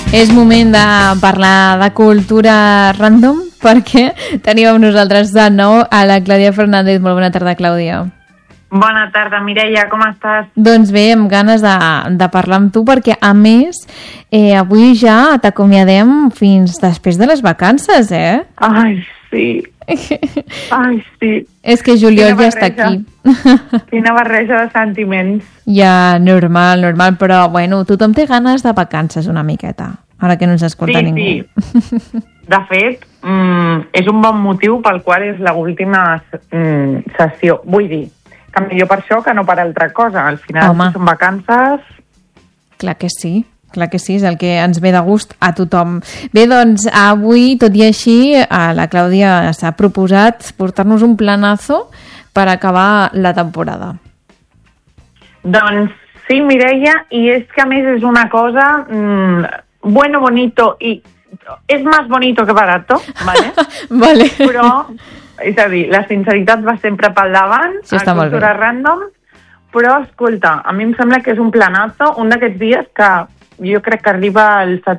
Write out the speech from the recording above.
És moment de parlar de cultura random perquè tenim amb nosaltres de nou a la Clàudia Fernández. Molt bona tarda, Clàudia. Bona tarda, Mireia, com estàs? Doncs bé, amb ganes de parlar amb tu perquè, a més, avui ja t'acomiadem fins després de les vacances, eh? Ai, sí. Ai, sí. És que juliol ja està aquí. Quina barreja de sentiments. Ja, normal, però, bueno, tothom té ganes de vacances una miqueta, ara que no ens escolta ningú. Sí. De fet, és un bon motiu pel qual és l'última sessió. Vull dir, que millor per això que no per altra cosa. Al final, si són vacances... Clar que sí, és el que ens ve de gust a tothom. Bé, doncs, avui, tot i així, la Clàudia s'ha proposat portar-nos un planazo per acabar la temporada. Doncs sí, Mireia, i és que a més és una cosa bueno, bonito, i és més bonito que barato, ¿vale? Vale. Però, és a dir, la sinceritat va sempre pel davant, sí, a Cultura Random, però, escolta, a mi em sembla que és un planazo, un d'aquests dies que jo crec que arriba el